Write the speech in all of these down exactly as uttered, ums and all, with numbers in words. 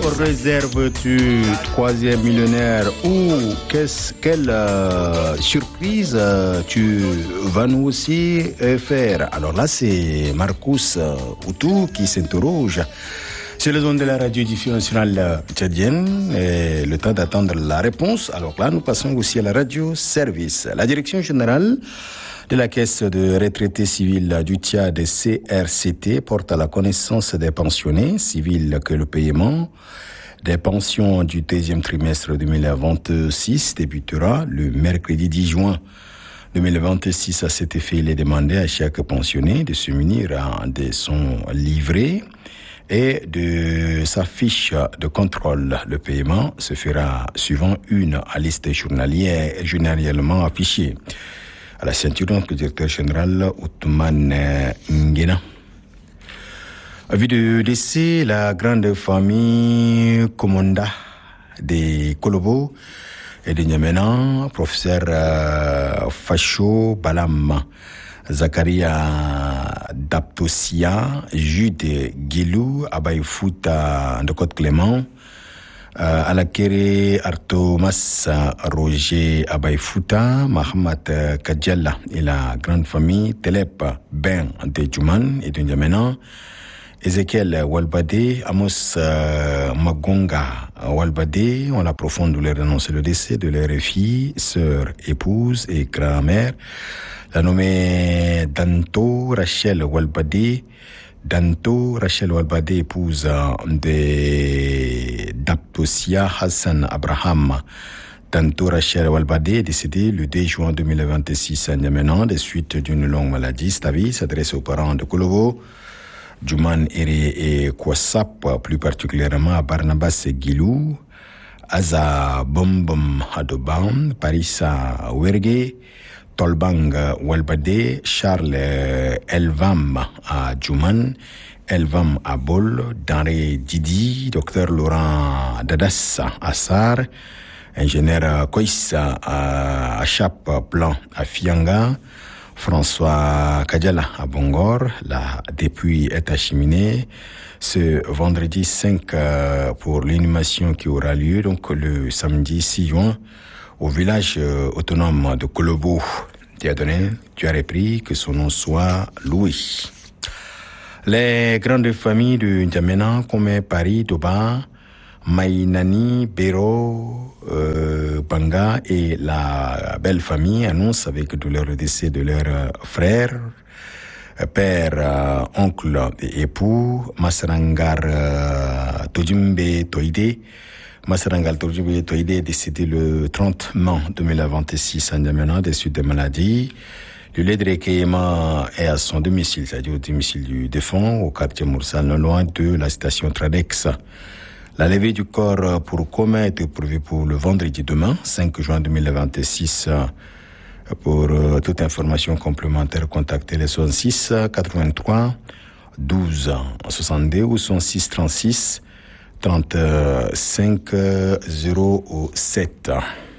réserves-tu troisième millénaire ou qu'est-ce, quelle euh, surprise euh, tu vas nous aussi euh, faire? Alors là, c'est Marcus euh, Outou qui s'interroge sur les ondes de la radio-diffusion nationale tchadienne. Et le temps d'attendre la réponse. Alors là, nous passons aussi à la radio-service. La direction générale de la Caisse de retraités civils du Tchad, C R C T, porte à la connaissance des pensionnés civils que le paiement des pensions du deuxième trimestre deux mille vingt-six débutera le mercredi dix juin deux mille vingt-six. À cet effet, il est demandé à chaque pensionné de se munir de son livret et de sa fiche de contrôle. Le paiement se fera suivant une liste journalière journalièrement affichée à la ceinture du directeur général Ousmane Nguena. Avis de décès, la grande famille Komonda de Kolobo et de N'Djamena, professeur euh, Facho Balam, Zakaria Daptosia, Jude Guilou, Abaye Fouta de Côte-Clément, Euh, Alakere Artomas Roger Abaïfouta, Mahamat Kadjala et la grande famille Telep Ben de Djouman et de N'Djamena, Ezekiel Walbade, Amos euh, Magonga Walbade, on la profonde douleur annoncer le décès de leur fille, sœur, épouse et grand-mère, la nommée Danto Rachel Walbade. Danto Rachel Walbade, épouse de Daptosia Hassan Abraham. Danto Rachel Walbade est décédée le deux juin deux mille vingt-six à N'Djamena des suites d'une longue maladie. Cette avis s'adresse aux parents de Kolobo, Djouman Ere et Kwasap, plus particulièrement à Barnabas Guilou, Aza Bombom Adobam, Parissa Werge, Tolbang Walbade, Charles Elvam à Djouman, Elvam à Bol, Danré Didi, docteur Laurent Dadas à Sar, ingénieur Koissa à Chap Plan à Fianga, François Kadjala à Bongor. La dépouille est acheminée ce vendredi cinq pour l'inhumation qui aura lieu donc le samedi six juin au village euh, autonome de Kolobo. Tu as donné, tu as repris, que son nom soit Louis. Les grandes familles de N'Djamena comme Paris, Doba, Maïnani, Béro, euh, Banga et la belle famille annoncent avec douleur le décès de leur frère, père, euh, oncle et époux, Masarangar euh, Tojimbe Toide. Masarangal Tojimbe Toide est décédé le trente mai deux mille vingt-six à N'Djamena des suites de maladies. Le lieu de recueillement est à son domicile, c'est-à-dire au domicile du défunt, au quartier Moursal, non loin de la station Tradex. La levée du corps pour coma est prévue pour le vendredi demain, cinq juin deux mille vingt-six. Pour euh, toute information complémentaire, contactez les soixante-six quatre-vingt-trois douze soixante-deux ou soixante-six trente-six trente-cinq zéro sept.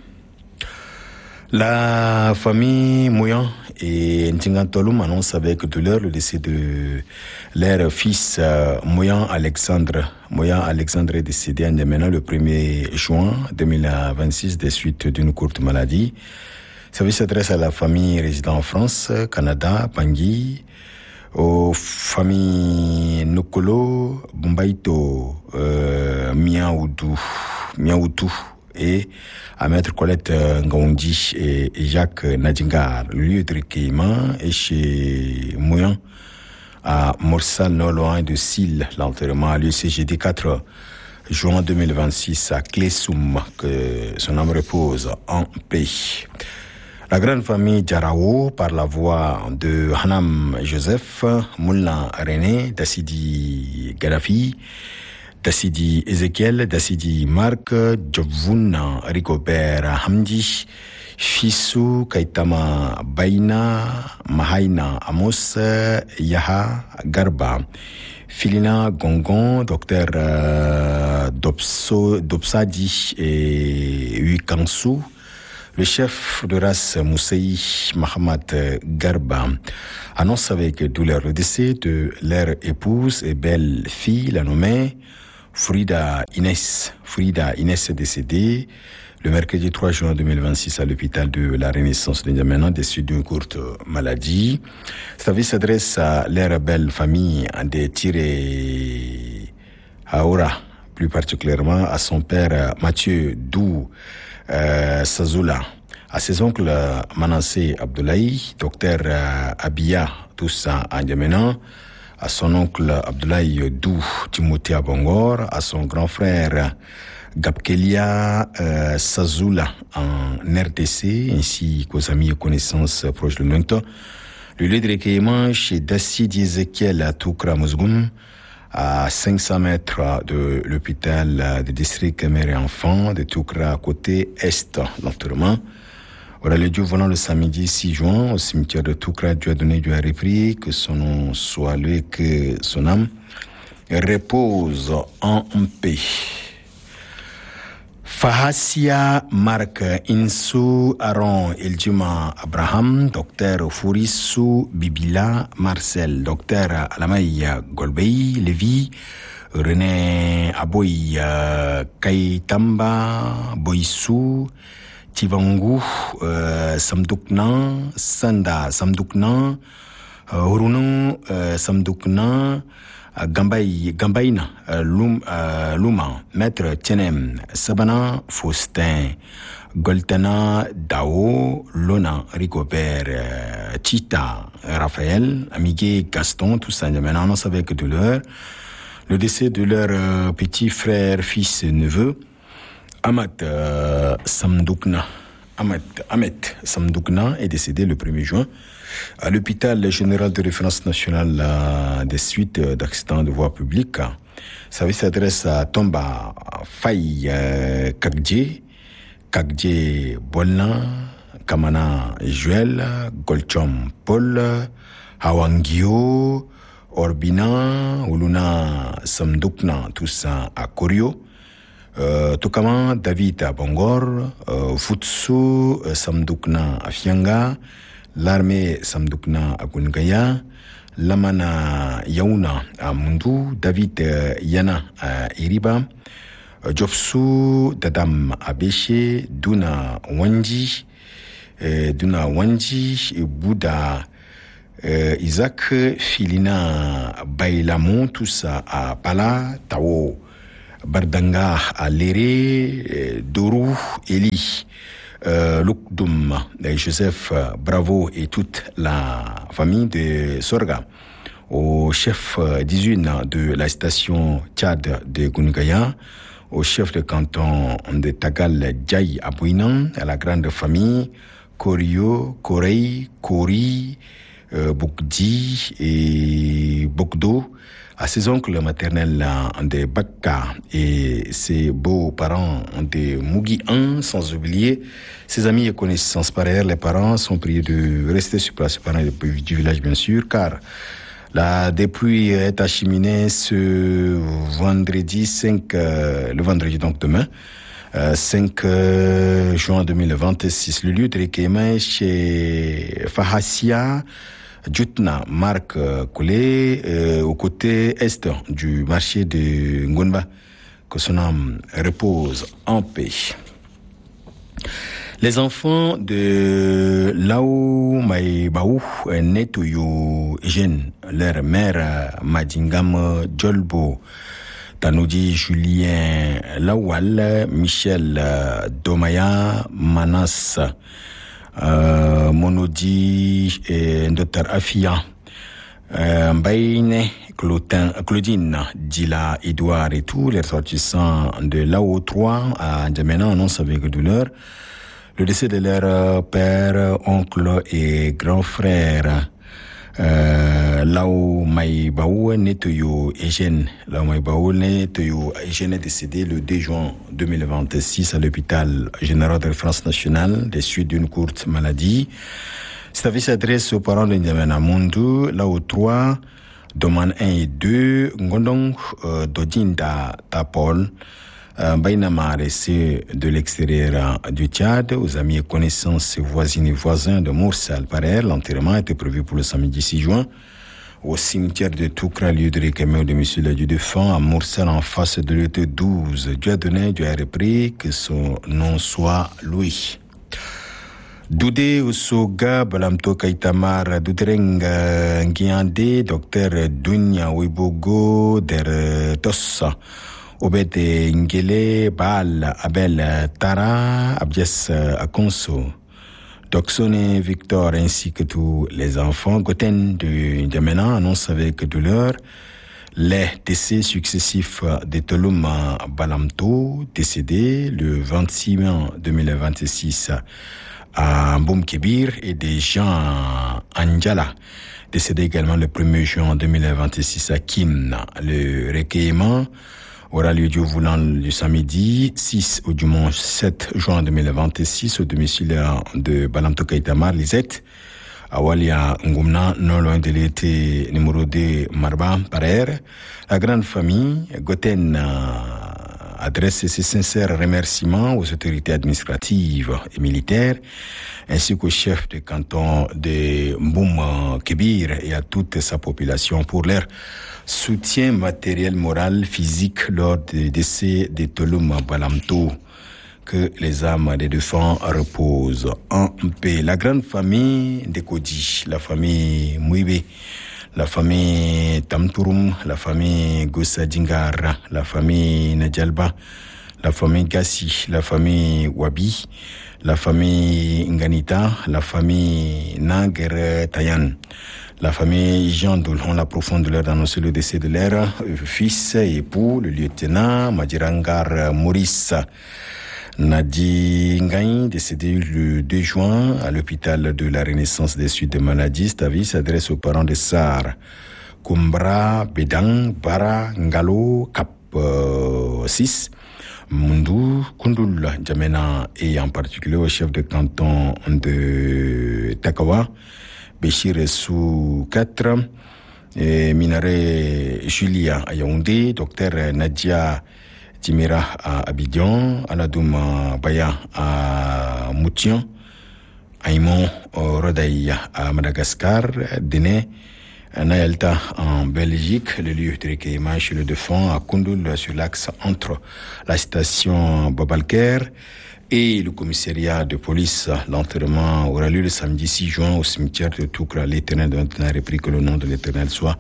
La famille Mouyan et Ntingantolum annonce avec douleur le décès de leur fils euh, Mouyan Alexandre. Mouyan Alexandre est décédé à N'Djamena le premier juin deux mille vingt-six des suites d'une courte maladie. Ce service s'adresse à la famille résidant en France, Canada, Bangui, aux familles Nokolo, Bombaito, euh, Miaoudou, Miaoudou et à Maître Colette Ngaondi et Jacques Nadingar. Le lieu de recueillement est chez Mouyan, à Morsal, non loin de Sille. L'enterrement a lieu ce jeudi quatre juin deux mille vingt-six à Klessoum, que son âme repose en paix. La grande famille Djarao, par la voix de Hanam Joseph, Moulin René, Dassidi Gaddafi, Dassidi Ezekiel, Dassidi Marc, Djovuna Rigobert Hamdi, Fissou Kaitama Baina, Mahaina Amos, Yaha Garba, Filina Gongon, docteur euh, Dopso, Dopsadi et Wikansou, le chef de race Moussaï Mahamat Garba annonce avec douleur le décès de leur épouse et belle-fille, la nommée Frida Inès. Frida Inès est décédée le mercredi trois juin deux mille vingt-six à l'hôpital de la Renaissance de N'Djamena des suites d'une courte maladie. Cet avis s'adresse à leur belle famille des Tiré Haoura, plus particulièrement à son père Mathieu Dou euh, Sazoula, à ses oncles Manassé Abdoulaye, docteur euh, Abia Toussa à N'Djamena, à son oncle Abdoulaye Dou Timothée à Bangor, à son grand frère Gabkelia euh, Sazoula en R D C, ainsi qu'aux amis et connaissances proches de lointain. Le lieu de recueillement chez Dassidi Ezekiel à Toukra Mousgoum, à cinq cents mètres de l'hôpital de district mère et enfants de Toukra, côté est, l'enterrement. Voilà, le Dieu venant le samedi six juin au cimetière de Toukra, Dieu a donné, Dieu a repris, que son nom soit loué, que son âme repose en paix. Fahassia Marc Insou Aaron Eljuma Abraham, docteur Fourissou Bibila Marcel, docteur Alamaya Golbey Lévi, René Aboy Kaitamba Boissou, Tivangu euh, Samdukna, Sanda Samdukna, Hurunou euh, Samdukna, Gambay, Gambaïna, euh, Lum, euh, Luma, Maître Tienem, Sabana, Faustin, Goltana, Dao, Lona, Rigobert, euh, Tita, Raphaël, Amigué, Gaston, tout ça, maintenant, on savait que douleur. Le décès de leur euh, petit frère, fils et neveu, Ahmad euh, Samdoukna, Ahmed, Ahmed Samdoukna est décédé le premier juin à l'hôpital général de référence nationale euh, des suites d'accidents de voie publique. Ça s'adresse à Tomba Faye euh, Kagdje, Kagdje Bolna, Kamana Joël, Golchom Paul, Hawangio, Orbina, Uluna Samdoukna, tout ça à Korio. Euh, Tokama David à Bangor, euh, Futsu euh, Samdoukna à Fianga, l'armée Samdoukna à Gungaya, Lamana Yaouna à Mundu, David euh, Yana à Iriba, euh, Jobsu Dadam à Béché, Duna Wanji, euh, Duna Wanji, et Bouddha euh, Isaac, Filina Bailamon, tout ça à Pala, Tao Bardanga à Léré, Dorou, Eli, euh, Lukdum, Joseph Bravo et toute la famille de Sorga, au chef dix-huit de la station Tchad de Gungaya, au chef de canton de Tagal Djaï Abouinan, à la grande famille Korio, Korei, Kori, euh, Bokdi et Bokdo, à ses oncles maternels de Bakka et ses beaux-parents de Mugi un, sans oublier ses amis et connaissances. Par ailleurs, les parents sont priés de rester sur place, les parents du village bien sûr, car la dépouille est acheminée ce vendredi cinq, euh, le vendredi donc demain, euh, cinq juin deux mille vingt-six. Le lieu de recueillement chez Fahassia Jutna Marc Koulé, euh, au côté est du marché de Ngonba, que son âme repose en paix. Les enfants de Lao Maïbaou, Netoyo Eugène, leur mère Madingam Djolbo, Tanoudi Julien Lawal, Michel Domaya Manas, Euh, Monodi et docteur Afia, euh, Mbaïne, Claudine, Dila, Edouard et tous les ressortissants de l'A O trois à N'Djamena annoncent avec douleur le décès de leur père, oncle et grand frère. Euh, Lao Maïbaou Netoyo Eugène, Lao Maïbaou Netoyo Eugène est décédé le deux juin deux mille vingt-six à l'hôpital général de référence nationale des suites d'une courte maladie. Cet avis s'adresse aux parents de N'Djamena Mundu, Lao trois, Doman un et deux, Ngondong, euh, Dodinda Tapol, Bainama resté de l'extérieur du Tchad, aux amis et connaissances, voisines et voisins de Moursal. Par ailleurs, l'enterrement était prévu pour le samedi six juin au cimetière de Toukra, lieu de réclamation de monsieur le Dieu défunt, à Moursal, en face de l'E T douze. Dieu a donné, Dieu a repris, que son nom soit loué. Doudé Usoga Balamto Kaitamar Doutereng Ngiande Docteur Dunya Wibogo Der Tossa Obete Ngele Bal Abel Tara Abdias Akonso Doxone Victor ainsi que tous les enfants Goten de Djamena annonce avec douleur les décès successifs de Toluma Balamto décédé le vingt-six mai deux mille vingt-six à Mboum Kébir et des gens Anjala, décédé également le premier juin deux mille vingt-six à Kimna. Le recueillement aura lieu du voulant du samedi six au dimanche sept juin deux mille vingt-six au domicile de Balamto Kaitamar Lisette, à Walia Ngumna, non loin de l'été numéro deux Marba Parer. La grande famille Goten adresse ses sincères remerciements aux autorités administratives et militaires, ainsi qu'au chef de canton de Mboum Kébir et à toute sa population pour leur soutien matériel, moral, physique lors du décès de Toluma Balamto. Que les âmes des défunts reposent en paix. La grande famille de Kodi, la famille Mouibe, la famille Tamturum, la famille Gossa Djingara, la famille Nadjalba, la famille Gassi, la famille Wabi, la famille Nganita, la famille Nager Tayan, la famille Jean Doul ont la profonde douleur d'annoncer le décès de leur fils et époux, le lieutenant Madjirangar Maurice Nadi Ngaï, décédé le deux juin à l'hôpital de la Renaissance des suites de maladies. Stavi s'adresse aux parents de Sar, Kumbra, Bedang, Bara, Ngalo, Cap euh, six, Mundu, Kundul, Djamena et en particulier au chef de canton de Takawa, Béchir Sou quatre, et Minare Julia à Yaoundé, docteur Nadia Timira à Abidjan, Aladouma Baya à Moutian, Aïmon Rodaïa à Madagascar, Déné, Nayalta en Belgique, le lieu de recueillement chez le défunt à Koundoul sur l'axe entre la station Babalker et le commissariat de police. L'enterrement aura lieu le samedi six juin au cimetière de Toukra. L'Éternel dont on a repris que le nom de l'Éternel soit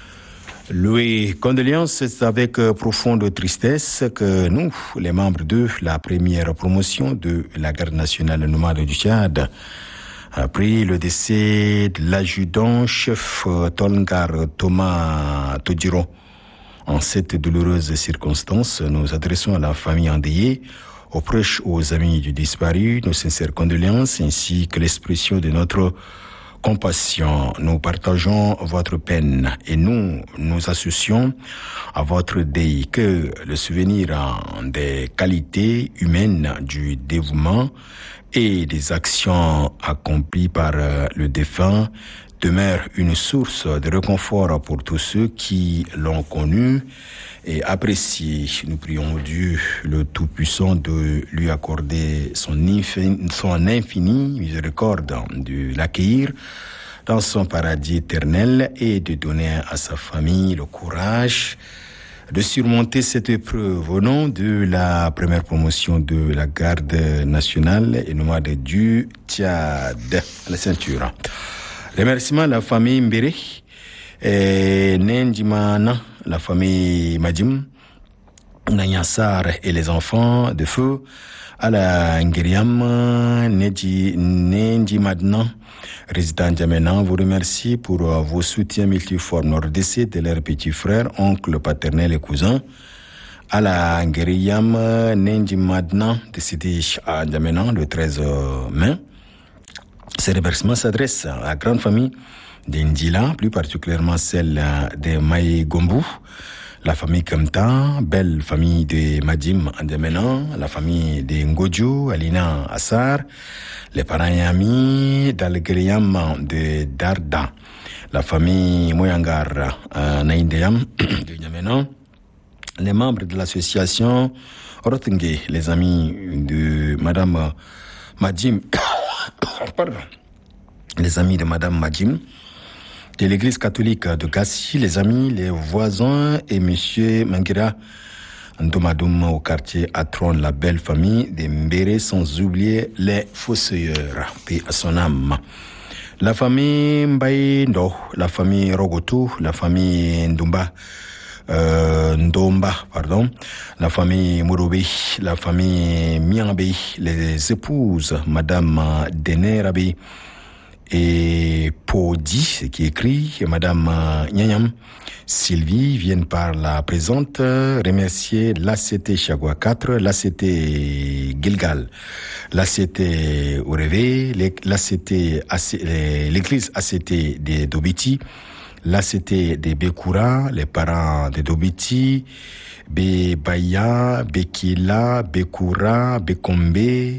loué. Condoléances, c'est avec profonde tristesse que nous, les membres de la première promotion de la garde nationale nomade du Tchad, après le décès de l'adjudant-chef Tolngar Thomas Todjiro, en cette douloureuse circonstance, nous adressons à la famille endeuillée, aux proches, aux amis du disparu, nos sincères condoléances ainsi que l'expression de notre compassion. Nous partageons votre peine et nous nous associons à votre deuil. Que le souvenir des qualités humaines, du dévouement et des actions accomplies par le défunt demeure une source de réconfort pour tous ceux qui l'ont connu et apprécié. Nous prions Dieu, le Tout-Puissant, de lui accorder son infini, son infini miséricorde, de l'accueillir dans son paradis éternel et de donner à sa famille le courage de surmonter cette épreuve. Au nom de la première promotion de la garde nationale et nomade du Tchad, à la ceinture. Remerciements à la famille Mbere, et Nendimana, la famille Madjim, Nanyassar et les enfants de feu, à la Ngeriam, Nendimadna, résident Djamena, vous remercie pour vos soutiens multiformes lors décès de leurs petits frères, oncles, paternels et cousins. À la Ngeriam, Nendimadna, décédé à Djamena le treize mai. Ces remerciements s'adressent à la grande famille d'Indila, plus particulièrement celle de Maï Gombu, la famille Kamta, belle famille de Madim Andemena, la famille de Ngodjo, Alina Assar, les parents et amis d'Algeriam de Darda, la famille Moyangar euh, Naïndeyam de Nyamena, les membres de l'association Rotenge, les amis de Madame Madim, pardon, les amis de Madame Madim, de l'église catholique de Gassi, les amis, les voisins et monsieur Mangira Ndomadoum au quartier Atron, la belle famille des Mbéré, sans oublier les fossoyeurs, paix à son âme. La famille Mbaye Ndo, la famille Rogotou, la famille Ndumba, euh, Ndomba, pardon, la famille Mouroube, la famille Miambe, les épouses Madame Denerabe et Podi, ce qui est écrit, Madame Nyanyam, Sylvie viennent par la présente remercier l'A C T Chagua quatre, l'A C T Gilgal, l'A C T Orevé, l'A C T l'église A C T de Dobiti, l'A C T de Bekoura, les parents de Dobiti, Bebaya, Bekila, Bekoura, Bekombe,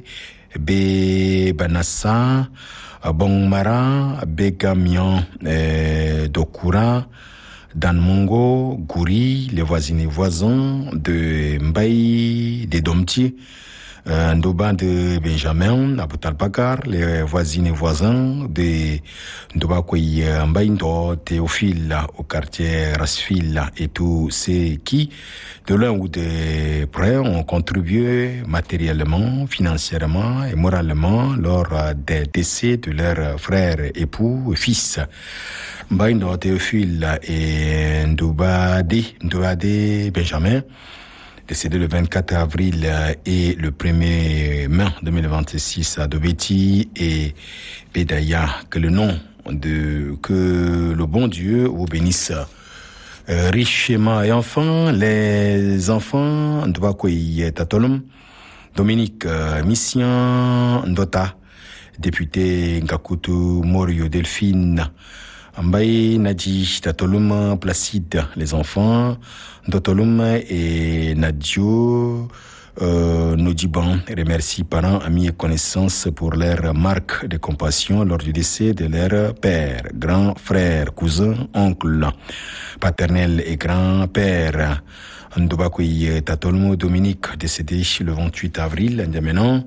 Bebanassa, Bongmara, Begamian, euh, Dokura, Dan Mongo, Gouri, les voisins et voisins de Mbaye, de Domti, euh, Ndoba de Benjamin, Aboutal Bakar, les voisins et voisins de Ndoba Kouy Mbaye Ndo, Théophile au quartier Rasfil et tous ceux qui, de l'un ou de près, ont contribué matériellement, financièrement et moralement lors des décès de leurs frères, époux et fils. Mbaye Ndo, Théophile et Ndoubade, Ndoubade Benjamin, décédé le vingt-quatre avril et le premier mai deux mille vingt-six à Dobeti et Bedaya, que le nom de, que le bon Dieu vous bénisse euh, richement. Et enfin, les enfants Ndouakoui Tatolum, Dominique euh, Missian Ndota, député Ngakutu Morio Delphine, Mbaye Nadi Tatolum Placide, les enfants Ndotolum et Nadio euh, Nodiban remercie parents, amis et connaissances pour leur marque de compassion lors du décès de leur père, grand frère, cousin, oncle, paternel et grand-père. Ndoubakoui Tatolum Dominique, décédé le vingt-huit avril, maintenant.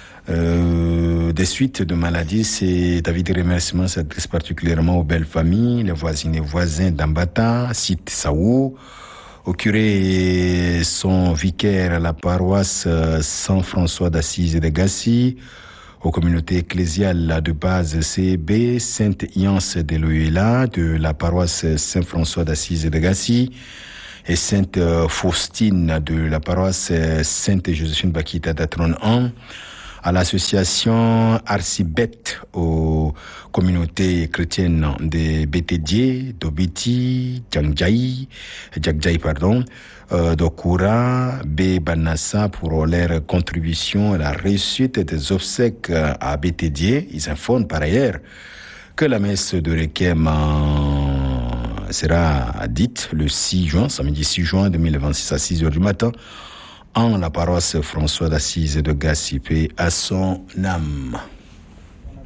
Euh, des suites de maladies, c'est David remerciements s'adresse particulièrement aux belles familles, les voisines et voisins d'Ambata, site Saou, au curé et son vicaire à la paroisse Saint-François d'Assise de Gassi, aux communautés ecclésiales de base C B, Sainte-Yance de Loyola, de la paroisse Saint-François d'Assise de Gassi, et Sainte Faustine de la paroisse Sainte-Joséphine Bakita d'Atron un, à l'association Arcibet, aux communautés chrétiennes de Bétédié, d'Obiti, Djangjaï, Djangjaï, pardon, euh, d'Okura, Bebanassa pour leur contribution à la réussite des obsèques à Bétédié. Ils informent par ailleurs que la messe de Requiem sera dite le six juin, samedi six juin deux mille vingt-six à six heures du matin, en la paroisse François d'Assise de Gassi, paix à son âme.